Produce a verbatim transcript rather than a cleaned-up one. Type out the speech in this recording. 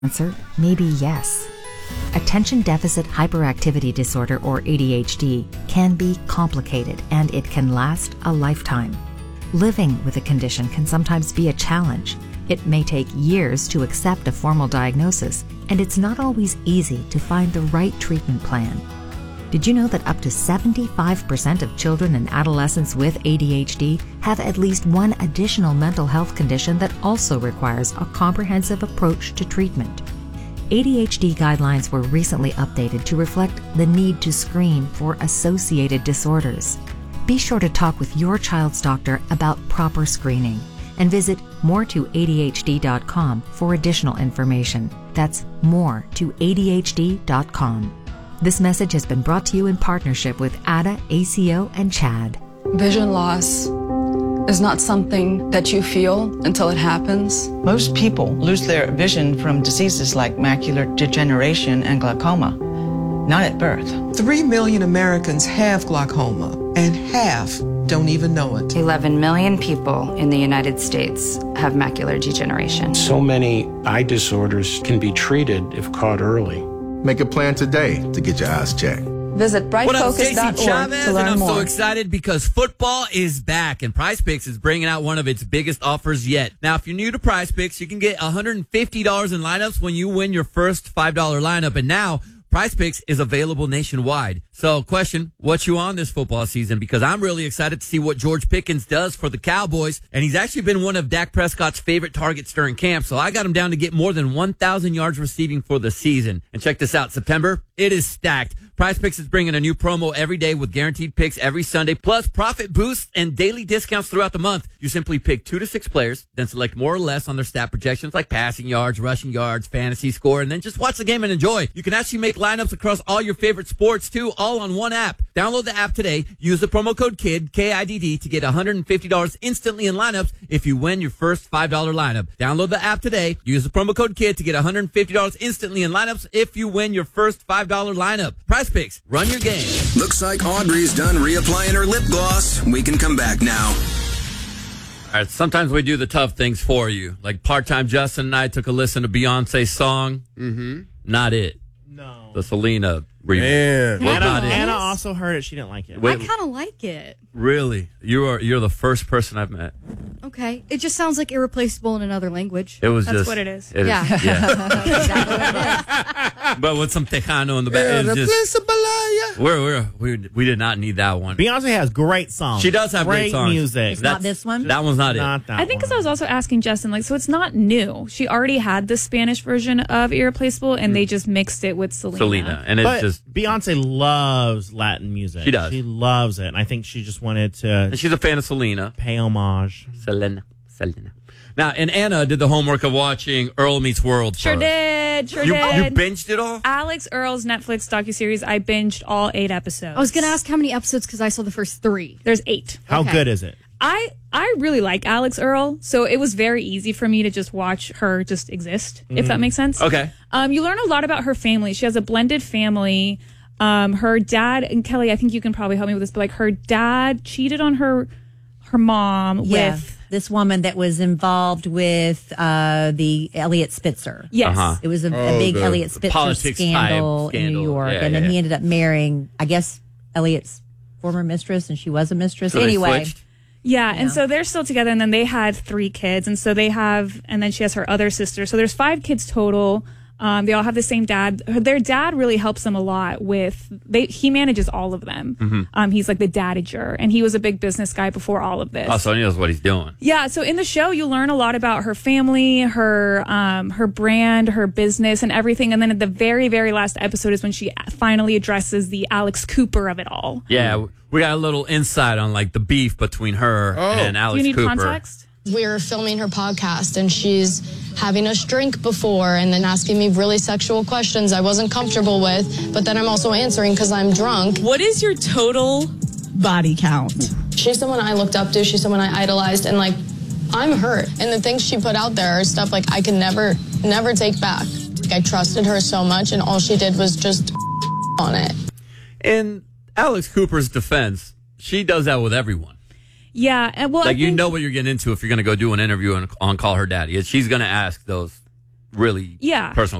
Answer may be yes. Attention Deficit Hyperactivity Disorder, or A D H D, can be complicated and it can last a lifetime. Living with a condition can sometimes be a challenge. It may take years to accept a formal diagnosis, and it's not always easy to find the right treatment plan. Did you know that up to seventy-five percent of children and adolescents with A D H D have at least one additional mental health condition that also requires a comprehensive approach to treatment? A D H D guidelines were recently updated to reflect the need to screen for associated disorders. Be sure to talk with your child's doctor about proper screening and visit more to A D H D dot com for additional information. That's more to A D H D dot com. This message has been brought to you in partnership with A D A, A C O, and CHAD. Vision loss is not something that you feel until it happens. Most people lose their vision from diseases like macular degeneration and glaucoma, not at birth. Three million Americans have glaucoma, and half don't even know it. eleven million people in the United States have macular degeneration. So many eye disorders can be treated if caught early. Make a plan today to get your eyes checked. Visit bright focus dot org to learn and I'm more. so excited because football is back and Prize Picks is bringing out one of its biggest offers yet. Now, if you're new to Prize Picks, you can get one hundred fifty dollars in lineups when you win your first five dollar lineup. And now, Prize Picks is available nationwide. So, question, what you on this football season? Because I'm really excited to see what George Pickens does for the Cowboys. And he's actually been one of Dak Prescott's favorite targets during camp. So I got him down to get more than one thousand yards receiving for the season. And check this out, September, it is stacked. Prize Picks is bringing a new promo every day with guaranteed picks every Sunday, plus profit boosts and daily discounts throughout the month. You simply pick two to six players, then select more or less on their stat projections like passing yards, rushing yards, fantasy score, and then just watch the game and enjoy. You can actually make lineups across all your favorite sports too, all on one app. Download the app today. Use the promo code KID, K I D D, to get one hundred fifty dollars instantly in lineups if you win your first five dollar lineup. Download the app today. Use the promo code KID to get one hundred fifty dollars instantly in lineups if you win your first five dollar lineup. Prize Picks, run your game. Looks like Audrey's done reapplying her lip gloss. We can come back now. All right, sometimes we do the tough things for you. Like part-time Justin and I took a listen to Beyonce's song. Mm-hmm. Not it. No. The Selena remix. Man. Was Anna, not it. Anna also heard it. She didn't like it. Wait, I kind of like it. Really? You are you're the first person I've met. Okay. It just sounds like irreplaceable in another language. It was That's just what it is. It yeah. Is, yeah. That's exactly what it is. But with some Tejano in the back. It's just, we're, we're, we we did not need that one. Beyonce has great songs. She does have great, great songs. music. It's not this one? That one's not, not it. That I think because one. I was also asking Justin, like, so it's not new. She already had the Spanish version of Irreplaceable, and they just mixed it with Selena. Selena. And it's but just... Beyonce loves Latin music. She does. She loves it. And I think she just wanted to... And she's a fan of Selena. Pay homage. Selena. Selena. Now, and Anna did the homework of watching Earl Meets World Sure first. did. Sure you, did. You binged it all? Alex Earl's Netflix docuseries, I binged all eight episodes. I was going to ask how many episodes because I saw the first three. There's eight. How Okay. good is it? I I really like Alex Earl, so it was very easy for me to just watch her just exist, if that makes sense. Okay. Um, you learn a lot about her family. She has a blended family. Um, her dad, and Kelly, I think you can probably help me with this, but like her dad cheated on her her mom Yeah, with this woman that was involved with uh, the Elliot Spitzer. Yes. Uh-huh. It was a, Oh, a big the Elliot Spitzer politics scandal, type in New scandal. York. Yeah, and then yeah, he yeah. ended up marrying, I guess, Elliot's former mistress, and she was a mistress. So they anyway. switched? Yeah, and so they're still together, and then they had three kids, and so they have, and then she has her other sister. So there's five kids total. Um, they all have the same dad. Their dad really helps them a lot with, they, he manages all of them. Mm-hmm. Um, he's like the dadager, and he was a big business guy before all of this. Oh, so he knows what he's doing. Yeah, so in the show, you learn a lot about her family, her um, her brand, her business, and everything. And then at the very, very last episode is when she finally addresses the Alex Cooper of it all. Yeah, we got a little insight on like the beef between her and Alex Do you need Cooper. context? We were filming her podcast and she's having us drink before and then asking me really sexual questions I wasn't comfortable with, but then I'm also answering because I'm drunk. What is your total body count? She's someone I looked up to. She's someone I idolized, and like, I'm hurt. And the things she put out there are stuff like I can never, never take back. Like, I trusted her so much and all she did was just on it. In Alex Cooper's defense, she does that with everyone. Yeah, and well, Like, I you think, know what you're getting into if you're going to go do an interview and on Call Her Daddy. She's going to ask those really Yeah. personal